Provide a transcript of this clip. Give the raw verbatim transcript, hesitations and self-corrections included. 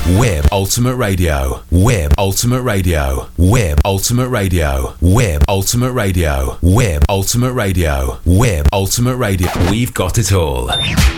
Web Ultimate Radio. Web Ultimate Radio. Web Ultimate Radio. Web Ultimate Radio. Web Ultimate Radio. Web Ultimate Radio. We've got it all.